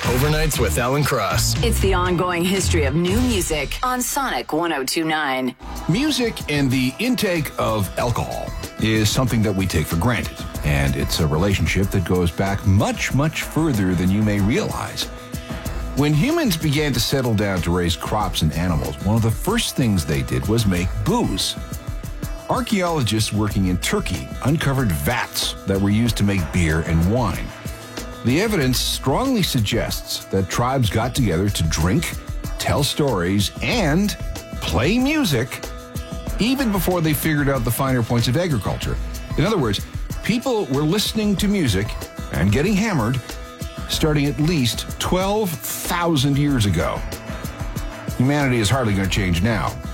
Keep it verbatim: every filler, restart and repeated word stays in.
Overnights with Alan Cross. It's the ongoing history of new music on Sonic one oh two point nine. Music and the intake of alcohol is something that we take for granted, and it's a relationship that goes back much, much further than you may realize. When humans began to settle down to raise crops and animals, one of the first things they did was make booze. Archaeologists working in Turkey uncovered vats that were used to make beer and wine. The evidence strongly suggests that tribes got together to drink, tell stories, and play music even before they figured out the finer points of agriculture. In other words, people were listening to music and getting hammered starting at least twelve thousand years ago. Humanity is hardly going to change now.